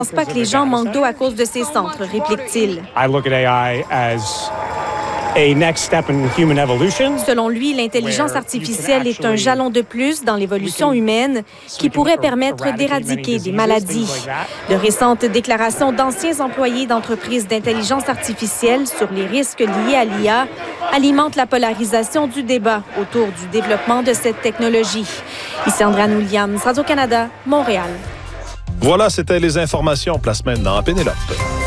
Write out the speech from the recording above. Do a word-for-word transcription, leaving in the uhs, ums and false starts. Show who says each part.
Speaker 1: Je ne pense pas que les gens manquent d'eau à cause de ces centres, réplique-t-il. Selon lui, l'intelligence artificielle est un jalon de plus dans l'évolution humaine qui pourrait permettre d'éradiquer des maladies. De récentes déclarations d'anciens employés d'entreprises d'intelligence artificielle sur les risques liés à l'I A alimentent la polarisation du débat autour du développement de cette technologie. Ici Andréane Williams, Radio-Canada, Montréal.
Speaker 2: Voilà, c'était les informations. Place maintenant à Pénélope.